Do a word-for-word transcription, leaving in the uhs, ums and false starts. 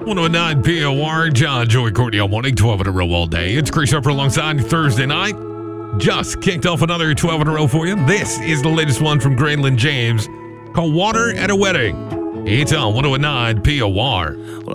one oh nine P O R, John, Joey, Courtney all morning, twelve in a row all day. It's Chris Harper alongside Thursday night. Just kicked off another twelve in a row for you. This is the latest one from Graylin James called Water at a Wedding. It's on one oh nine P O R.